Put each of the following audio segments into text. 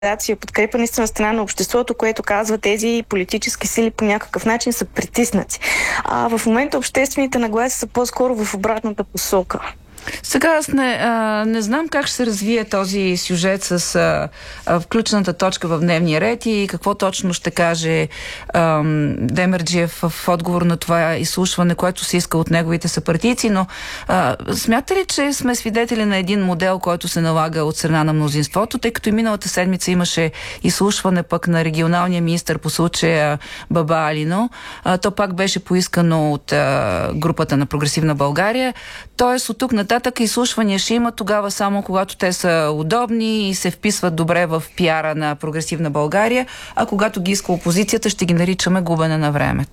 мобилизация, подкрепа наистина страна на обществото, което казва тези политически сили по някакъв начин са притиснати. В момента обществените нагласи са по-скоро в обратната посока. Сега аз не знам как ще се развие този сюжет с включената точка в дневния ред и какво точно ще каже Демерджиев в отговор на това изслушване, което се иска от неговите съпартийци, но смята ли, че сме свидетели на един модел, който се налага от страна на мнозинството, тъй като и миналата седмица имаше изслушване пък на регионалния министър по случая Баба Алино. То пак беше поискано от групата на Прогресивна България. Тоест от тук нататък изслушвания ще има тогава само когато те са удобни и се вписват добре в пиара на Прогресивна България, а когато ги иска опозицията, ще ги наричаме губене на време.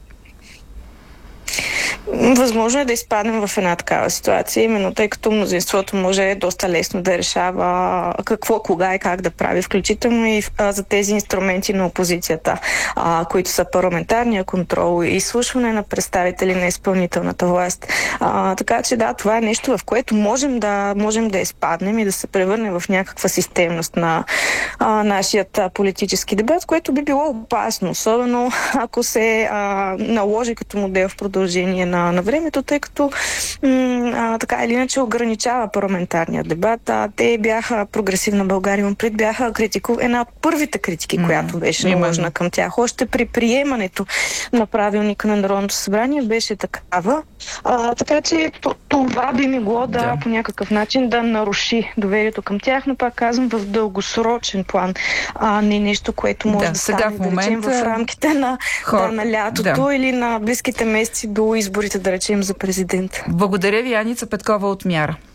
Възможно е да изпаднем в една такава ситуация, именно тъй като мнозинството може доста лесно да решава какво, кога и как да прави, включително и за тези инструменти на опозицията, които са парламентарния контрол и изслушване на представители на изпълнителната власт. Така че да, това е нещо, в което можем да изпаднем и да се превърнем в някаква системност на нашият политически дебат, което би било опасно, особено ако се наложи като модел в продължение на времето, тъй като така или иначе ограничава парламентарния дебат. Те бяха, Прогресивна България, бяха една от първите критики, която беше наложена към тях. Още при приемането на правилника на Народното събрание беше такава. Така че това би могло по някакъв начин да наруши доверието към тях, но пак казвам в дългосрочен план, не нещо, което може да стане, да речем, в рамките на лятото или на близките месеци до изборите, да речем, за президент. Благодаря ви, Аница Петкова от Мяра.